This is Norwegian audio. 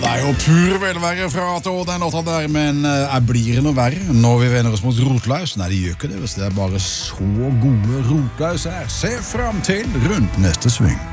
Det er jo pur velvære fra til den låta der, men jeg blir noe verre når vi vender oss mot rotløs. Nei, det gjør ikke det, hvis det er bare så gode rotløs her. Se frem til rundt neste sving.